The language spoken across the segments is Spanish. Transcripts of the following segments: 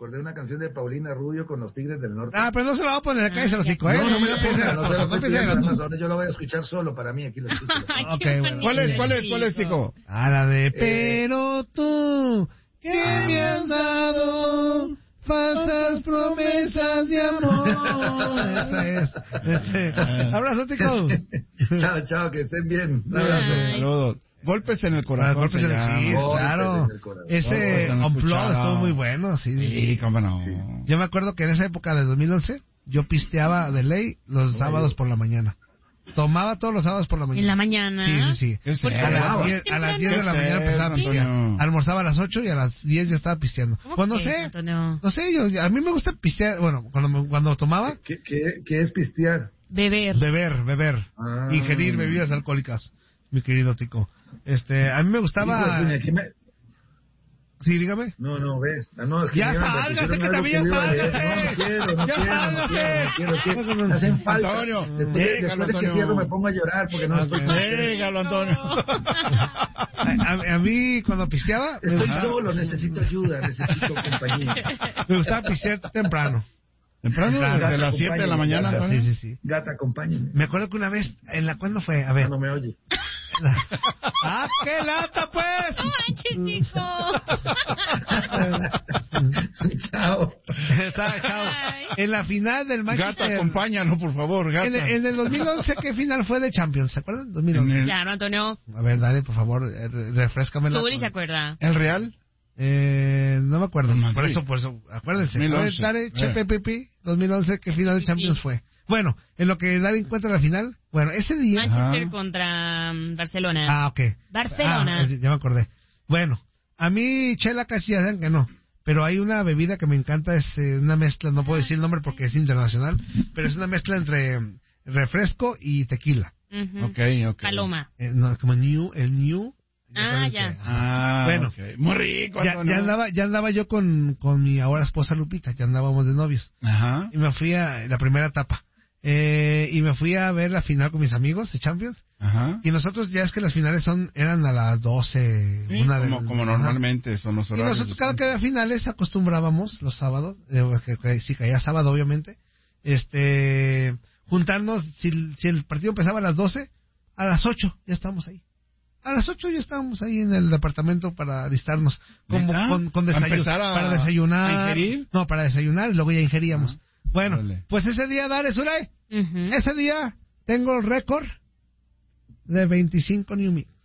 recordé una canción de Paulina Rubio con los Tigres del Norte. Pero no se la va a poner acá y se lo hocico, ¿eh? No me la ponga, no se la ponga. Yo la voy a escuchar solo, para mí, aquí la escucho. Okay, bueno. ¿Cuál es, Tico? La de pero tú, ¿qué me has dado? Falsas promesas de amor. Abrazo, Tico. Chao, que estén bien. Un abrazo. Saludos. Golpes en el corazón. Golpes en el claro. Ese Unplugged estuvo muy bueno, sí. Sí, cómo no. Sí. Yo me acuerdo que en esa época de 2011, yo pisteaba de ley los sábados por la mañana. Tomaba todos los sábados por la mañana. ¿En la mañana? Sí. A las 10 de la mañana empezaba a pistear. Almorzaba a las 8 y a las 10 ya estaba pisteando. Pues no sé, a mí me gusta pistear. Bueno, cuando tomaba. ¿Qué es pistear? Beber. Ingerir bebidas alcohólicas, mi querido Tico. A mí me gustaba. Sí, dígame. No, ve. No, es que ya sálgase, que también sálgase. No quiero. Hacen falta. Antonio, después de que cierro me pongo a llorar porque no estoy. Déjalo, Antonio. A mí, cuando pisteaba. Estoy solo, necesito ayuda, necesito compañía. Me gustaba pistear temprano. ¿Temprano? ¿Desde las 7 de la mañana, Antonio? Sí. Gata, acompáñame. Me acuerdo que una vez, ¿cuándo fue? A ver. No me oye. ¡Qué lata, pues! ¡No manches, Tico! Chao. En la final del Manchester... Gata, acompáñanos, por favor, Gata. En el 2011, ¿qué final fue de Champions? ¿Se acuerdan? 2011. Claro, Antonio. A ver, dale, por favor, refréscame la... Zuri se acuerda. ¿El Real? No me acuerdo. Por eso, acuérdense. 2011. Dale, Chepe, 2011, ¿qué final de Champions fue? Bueno, en lo que Dale encuentra la final, bueno, ese día... Manchester contra Barcelona. Ok. Barcelona. Ya me acordé. Bueno, a mí chela casi ya saben que no, pero hay una bebida que me encanta, es una mezcla, no puedo decir el nombre porque es internacional, pero es una mezcla entre refresco y tequila. Okay. Paloma. No, como el New. Ya. Bueno, okay. Muy rico. Ya andaba yo con mi ahora esposa Lupita, ya andábamos de novios. Ajá. Y me fui a la primera etapa. Y me fui a ver la final con mis amigos de Champions. Ajá. Y nosotros, ya es que las finales eran a las 12, sí, como normalmente son los horarios. Y nosotros cada que había finales acostumbrábamos los sábados, si caía sábado obviamente, juntarnos, si el partido empezaba a las 12, a las 8 ya estábamos ahí. A las 8 ya estábamos ahí en el departamento para alistarnos con desayuno, para desayunar. ¿A ingerir? No, para desayunar y luego ya ingeríamos. Bueno, pues ese día, Dale, Zulay, ese día tengo el récord de 25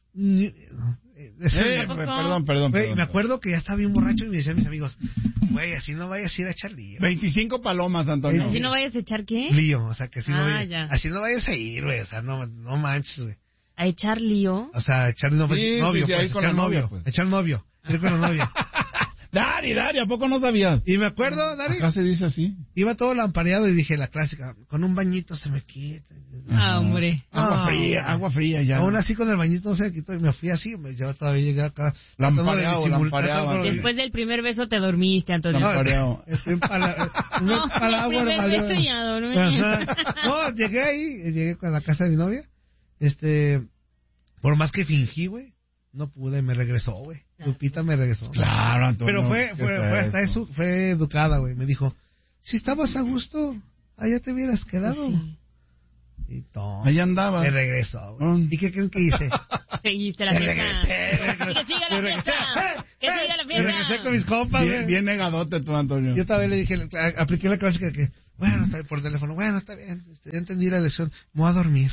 Perdón. Me acuerdo que ya estaba bien borracho y me decían mis amigos, güey, así no vayas a ir a echar lío. 25 palomas, Antonio. ¿Así no vayas a echar qué? Lío, o sea, que así así no vayas a ir, güey, o sea, no manches, güey. ¿A echar lío? O sea, echar novio, sí, ahí con la novia, pues. Echar novio, ir con la novia. Dari, ¿a poco no sabías? Y me acuerdo, Dari. Acá se dice así. Iba todo lampareado y dije, la clásica, con un bañito se me quita. Hombre. Agua fría ya. Aún así con el bañito no se me quitó y me fui así, yo todavía llegué acá. Lampareado. Después del primer beso te dormiste, Antonio. Lampareado. El primer beso ya dormí. No, llegué a la casa de mi novia. Por más que fingí, güey, no pude, me regresó, güey. Lupita me regresó. Claro, Antonio. Pero fue hasta eso, fue educada, güey. Me dijo, si estabas a gusto, allá te hubieras quedado. Pues sí. Y todo. Allá andaba. Me regresó, güey. ¿Y qué creen que hice? Seguiste la fiesta. Que siga la fiesta. Que siga la fiesta. Me regresé con mis compas, güey. Bien negadote tú, Antonio. Yo también le dije, apliqué la clásica que, bueno, está por teléfono, bueno, está bien, ya entendí la lección, me voy a dormir.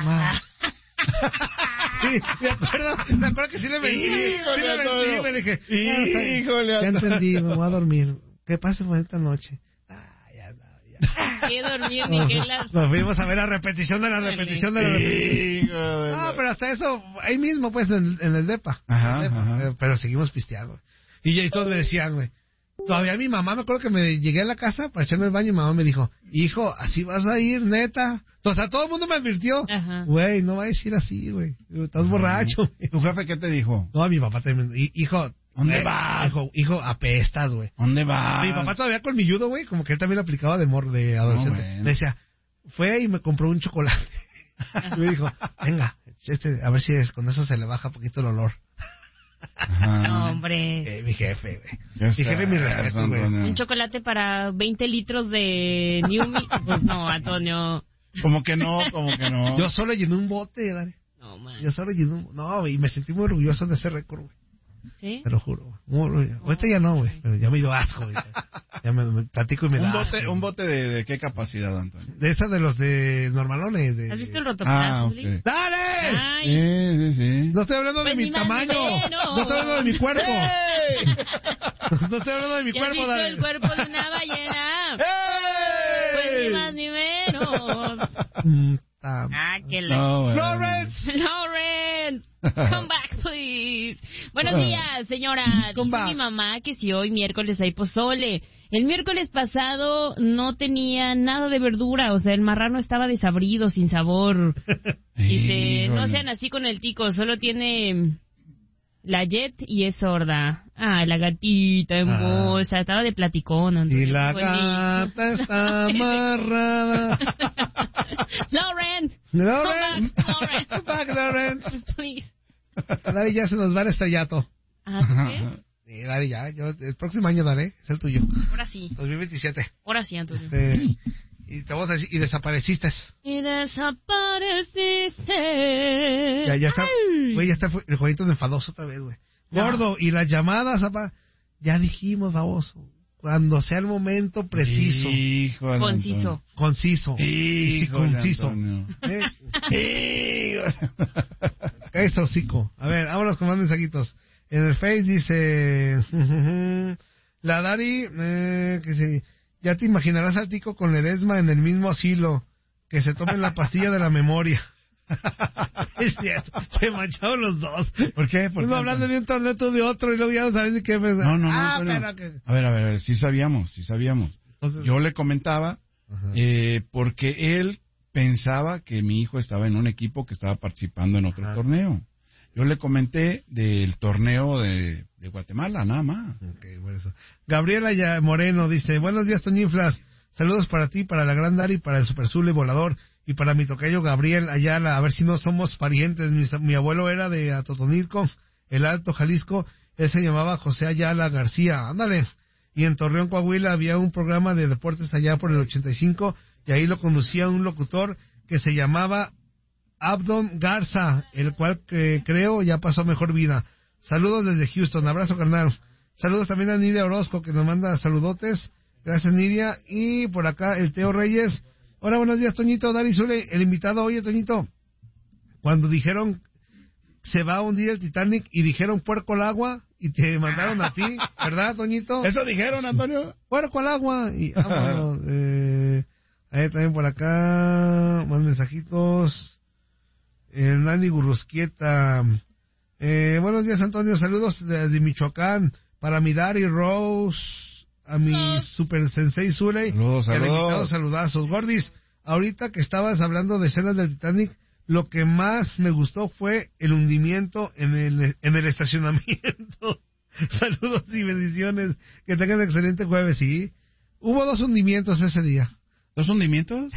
Sí, me acuerdo que sí le mentí. Me dije, híjole, ya entendí, me voy a dormir. ¿Qué pasa con esta noche? Ya. ¿Qué dormir, Miguel? Nos fuimos a ver la repetición de la repetición. No, pero hasta eso, ahí mismo, pues, en el depa. Ajá. Pero seguimos pisteando. Y todos me decían, güey. Todavía mi mamá, me acuerdo que me llegué a la casa para echarme el baño y mi mamá me dijo, hijo, así vas a ir, neta. O sea, todo el mundo me advirtió, güey, no vayas a ir así, güey. Estás borracho. ¿Tu jefe qué te dijo? No, mi papá también, hijo, ¿dónde vas? Hijo, apestas, güey. ¿Dónde vas? Mi papá todavía colmilludo, güey, como que él también lo aplicaba de adolescente. No, me decía, fue y me compró un chocolate. Y me dijo, venga, a ver si con eso se le baja un poquito el olor. No, hombre. Mi jefe, güey. Mi jefe, mi respeto, güey. Un chocolate para 20 litros de New Me. Pues no, Antonio. Como que no. Yo solo llené un bote, Dani. No, man. Yo solo llené un bote. No, y me sentí muy orgulloso de ese récord, güey. ¿Sí? Te lo juro. Muy orgulloso. Ahorita ya no, güey. Pero ya me dio asco, güey. Ya me platico y me da asco. ¿Un bote de qué capacidad, Antonio? De esa de los de normalones. ¿Has visto el rotoplazo? Okay. ¡Dale! Sí. No estoy hablando Pues de mi tamaño. No estoy hablando de mi cuerpo. No estoy hablando de mi cuerpo, ¿Has visto Dale. el cuerpo de una ballena? ¡Hey! Pues ni más ni menos. Que Lawrence. Lawrence, come back, please. Buenos días, señora. Dice mi mamá que si hoy miércoles hay pozole. El miércoles pasado no tenía nada de verdura, o sea, el marrano estaba desabrido, sin sabor. Dice, no sean así con el tico, solo tiene la Jet y es sorda. La gatita en bolsa, estaba de platicón. Antonio. Y la gata está amarrada. Lawrence. Come back, Lawrence. Please. Dari, ya se nos va el estrellato. ¿Qué? Sí, Dari, ya. El próximo año daré, es el tuyo. Ahora sí. 2027. Ahora sí, Antonio. Y te vamos a decir, y desapareciste. Y desapareciste. Ya está. Güey, ya está el jueguito de enfadoso otra vez, güey. Gordo, y las llamadas, apa, ya dijimos, baboso. Cuando sea el momento preciso. Híjole, conciso. Conciso. Híjole, conciso. Cállate, hocico. A ver, vámonos con más mensajitos. En el Face dice... la Dari... que sí, ya te imaginarás al tico con Ledesma en el mismo asilo. Que se tomen la pastilla de la memoria. Es cierto, se mancharon los dos. ¿Por qué? Uno hablando de un torneo, tú de otro, y luego ya no saben ni qué pensar. No. Pero que... A ver, sí sabíamos. Entonces, yo le comentaba, porque él pensaba que mi hijo estaba en un equipo que estaba participando en otro torneo. Yo le comenté del torneo de Guatemala, nada más. Okay, por eso. Gabriela Moreno dice, buenos días, Toñinflas. Saludos para ti, para la Gran Dari, para el Super Zule Volador y para mi tocayo Gabriel Ayala. A ver si no somos parientes. Mi abuelo era de Atotonilco, el Alto Jalisco. Él se llamaba José Ayala García. Ándale. Y en Torreón, Coahuila, había un programa de deportes allá por el 85 y ahí lo conducía un locutor que se llamaba Abdon Garza, el cual creo ya pasó a mejor vida. Saludos desde Houston. Abrazo, carnal. Saludos también a Nidia Orozco, que nos manda saludotes. Gracias, Nidia. Y por acá, el Teo Reyes. Hola, buenos días, Toñito. Dari Zule, el invitado. Oye, Toñito, cuando dijeron se va a hundir el Titanic y dijeron puerco al agua y te mandaron a ti, ¿verdad, Toñito? ¿Eso dijeron, Antonio? Puerco al agua. Y vámonos. Ahí también por acá, más mensajitos. Nani Gurrusquieta. Buenos días, Antonio. Saludos desde Michoacán. Para mi Dari Rose. A mi Super Sensei Zule. Saludos. Saludazos. Gordis, ahorita que estabas hablando de escenas del Titanic, lo que más me gustó fue el hundimiento en el estacionamiento. Saludos y bendiciones. Que tengan un excelente jueves, ¿sí? Hubo 2 hundimientos ese día. ¿2 hundimientos?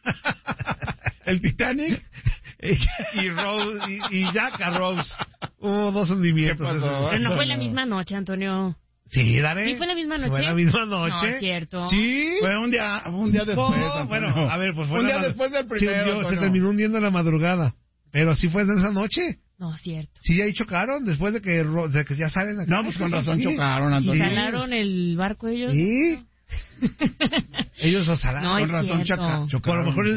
¿El Titanic? Y Rose, y Jack a Rose. Hubo 2 hundimientos. Pero no fue la misma noche, Antonio. Sí, Dare. ¿Sí fue la misma noche? ¿Fue la misma noche? No, es cierto. Sí. Fue un día después. No, bueno, a ver, pues fue un día después del primero. Se terminó hundiendo en la madrugada. Pero sí fue en esa noche. No, es cierto. Sí, ahí chocaron después de que ya salen aquí. No, pues con razón chocaron, Antonio. ¿Y salaron el barco ellos? Sí. Ellos lo salaron. No, con razón chocaron. A lo mejor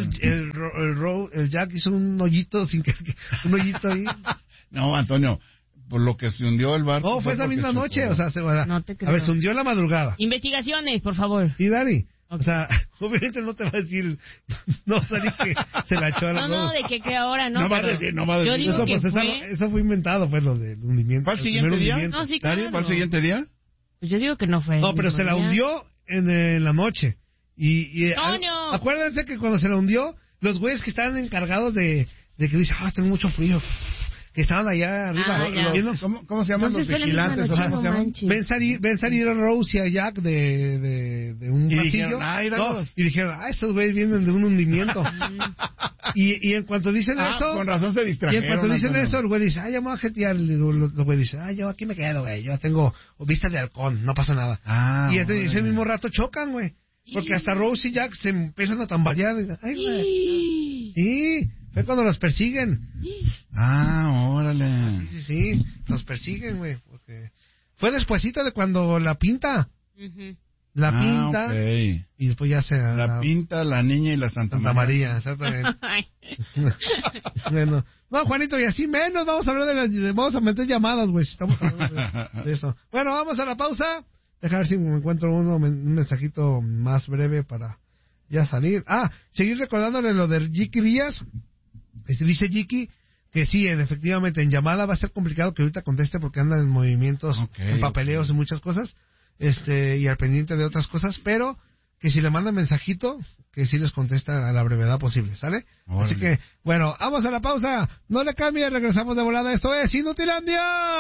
el Jack hizo un hoyito sin que un hoyito ahí. No, Antonio, por lo que se hundió el barco. No, fue esa misma noche, o sea, no te creo. A ver, se hundió en la madrugada. Investigaciones, por favor. Sí, Dari. Okay. O sea, obviamente no te va a decir, no salí que se la echó a la No, de que ahora no. No va a decir. Yo digo eso, que pues, fue... eso fue inventado, pues, lo del hundimiento. ¿Fue el siguiente día? No, sí, claro. ¿Fue el siguiente día? Pues yo digo que no fue. No, pero se la hundió en la noche. Y acuérdense que cuando se la hundió, los güeyes que estaban encargados de que dicen, tengo mucho frío, que estaban allá arriba. ¿Cómo se llaman los vigilantes? ¿Cómo se llaman? Ven salir a Rose y a Jack de un pasillo. Y dijeron, esos güeyes vienen de un hundimiento. y en cuanto dicen eso... Con razón se distrajeron. Y en cuanto dicen eso, el güey dice, ya me voy a jetear. Los güey dice, yo aquí me quedo, güey. Yo tengo vista de halcón, no pasa nada. Y ese mismo rato chocan, güey. Porque hasta Rose y Jack se empiezan a tambalear. Ay, güey. Sí, fue cuando los persiguen. Órale. Sí, los persiguen, güey. Porque fue despuesito de cuando la pinta. La pinta. Okay. Y después ya se... La pinta, la niña y la Santa María. Exactamente. Bueno, no, Juanito, y así menos vamos a hablar vamos a meter llamadas, güey. Estamos hablando de eso. Bueno, vamos a la pausa. Deja ver si me encuentro un mensajito más breve para ya salir. Seguir recordándole lo de Jiki Díaz. Dice Jiki que sí, efectivamente, en llamada va a ser complicado que ahorita conteste porque anda en movimientos, en papeleos y muchas cosas, y al pendiente de otras cosas, pero que si le manda mensajito, que sí les contesta a la brevedad posible, ¿sale? Así que, bueno, vamos a la pausa. No le cambie, regresamos de volada. Esto es Inutilandia.